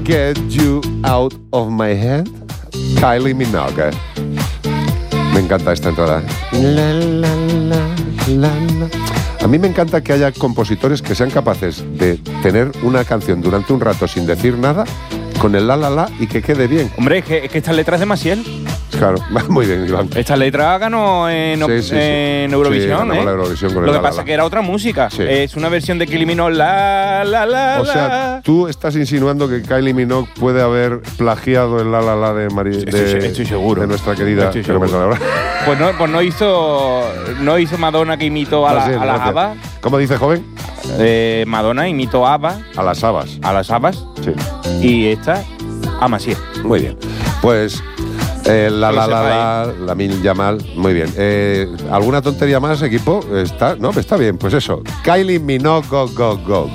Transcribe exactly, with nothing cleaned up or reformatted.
Get You Out of My Head, Kylie Minogue. Me encanta esta entrada. La, la, la, la, la. A mí me encanta que haya compositores que sean capaces de tener una canción durante un rato sin decir nada, con el la la la y que quede bien. Hombre, es que, es que estas letras de Maciel. Claro, muy bien, Iván. Esta letra ganó en, Sí, sí, sí. en Eurovisión, Sí, ganó ¿eh? la Eurovisión con el Lo que la, la, pasa la. es que era otra música. Sí. Es una versión de Kylie Minogue, la, la, la, O sea, la. tú estás insinuando que Kylie Minogue puede haber plagiado el la la la de María, Estoy- de, estoy seguro. de nuestra querida. Estoy que no me seguro. sale ahora. Pues no, pues no hizo no hizo Madonna que imitó a, la, Gracias, a las gracias. habas. ¿Cómo dice, joven? Eh, Madonna imitó a ABBA, A las habas. a las habas, Sí. y esta a Maciel. Muy bien. Pues eh, la Que la lo la sepáis. la, la Mil Yamal, muy bien. Eh, ¿Alguna tontería más, equipo? Está, no, está bien. Pues eso. Kylie Minogue, go, go, go.